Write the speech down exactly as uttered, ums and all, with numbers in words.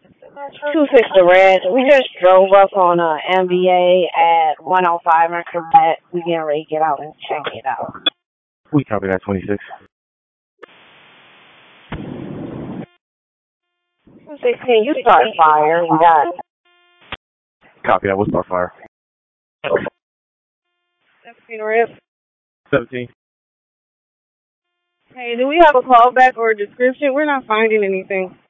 two six the red. We just drove up on uh, M B A at one oh five and Corvette. We getting ready to get out and check it out. We copy that twenty-six. two sixteen, you start fire. We got Copy that. We'll start fire. seventeen red. seventeen. Hey, do we have a callback or a description? We're not finding anything.